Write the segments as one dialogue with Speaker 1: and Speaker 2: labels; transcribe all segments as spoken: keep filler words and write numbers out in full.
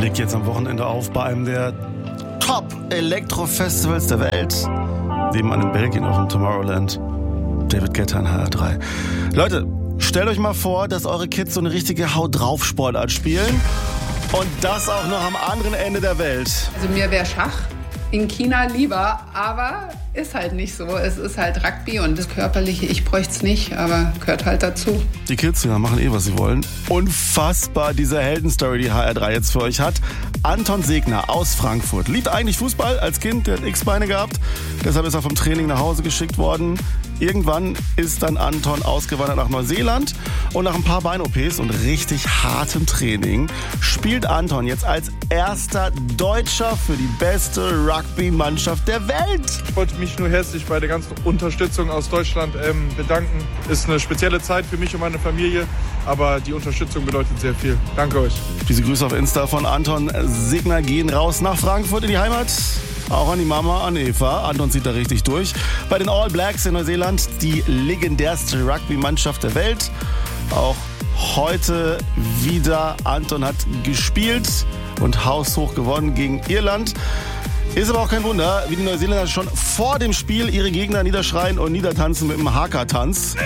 Speaker 1: legt jetzt am Wochenende auf bei einem der Top-Elektro-Festivals der Welt. Nebenan in Belgien, auch im Tomorrowland. David Guetta in H R drei. Leute, stellt euch mal vor, dass eure Kids so eine richtige Haut-drauf-Sportart spielen. Und das auch noch am anderen Ende der Welt.
Speaker 2: Also mir wäre Schach in China lieber, aber ist halt nicht so. Es ist halt Rugby und das Körperliche, ich bräuchte es nicht, aber gehört halt dazu.
Speaker 1: Die Kids, ja, machen eh, was sie wollen. Unfassbar, diese Heldenstory, die H R drei jetzt für euch hat. Anton Segner aus Frankfurt. Liebt eigentlich Fußball als Kind, der hat X-Beine gehabt. Deshalb ist er vom Training nach Hause geschickt worden. Irgendwann ist dann Anton ausgewandert nach Neuseeland und nach ein paar Bein-O Ps und richtig hartem Training spielt Anton jetzt als erster Deutscher für die beste Rugby-Mannschaft der Welt.
Speaker 3: Ich wollte mich nur herzlich bei der ganzen Unterstützung aus Deutschland ähm, bedanken. Ist eine spezielle Zeit für mich und meine Familie, aber die Unterstützung bedeutet sehr viel. Danke euch.
Speaker 1: Diese Grüße auf Insta von Anton Segner gehen raus nach Frankfurt in die Heimat. Auch an die Mama, an Eva. Anton zieht da richtig durch. Bei den All Blacks in Neuseeland, die legendärste Rugby-Mannschaft der Welt. Auch heute wieder. Anton hat gespielt und haushoch gewonnen gegen Irland. Ist aber auch kein Wunder, wie die Neuseeländer schon vor dem Spiel ihre Gegner niederschreien und niedertanzen mit dem Haka-Tanz.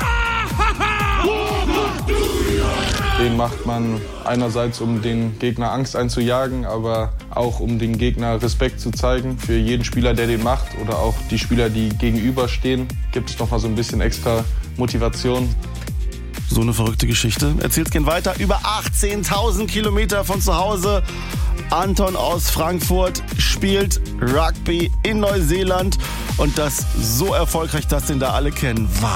Speaker 3: Den macht man einerseits, um den Gegner Angst einzujagen, aber auch um den Gegner Respekt zu zeigen. Für jeden Spieler, der den macht oder auch die Spieler, die gegenüberstehen, gibt es noch mal so ein bisschen extra Motivation.
Speaker 1: So eine verrückte Geschichte. Erzählt's gern weiter. Über achtzehntausend Kilometer von zu Hause. Anton aus Frankfurt spielt Rugby in Neuseeland und das so erfolgreich, dass den da alle kennen. Wahnsinn.